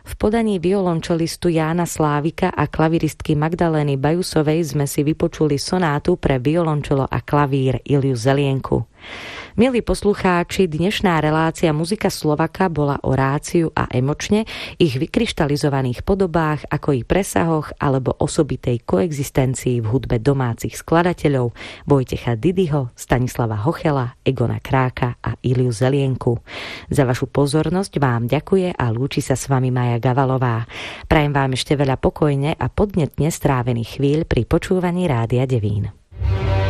V podaní violončelistu Jána Slávika a klaviristky Magdalény Bajusovej sme si vypočuli sonátu pre violončelo a klavír Iliu Zelienku. Milí poslucháči, dnešná relácia Muzika Slovaka bola o ráciu a emočne, ich vykryštalizovaných podobách, ako i presahoch alebo osobitej koexistencii v hudbe domácich skladateľov Vojtecha Didyho, Stanislava Hochela, Egona Kráka a Iliu Zelienku. Za vašu pozornosť vám ďakuje a lúči sa s vami Maja Gavalová. Prajem vám ešte veľa pokojne a podnetne strávených chvíľ pri počúvaní Rádia Devín.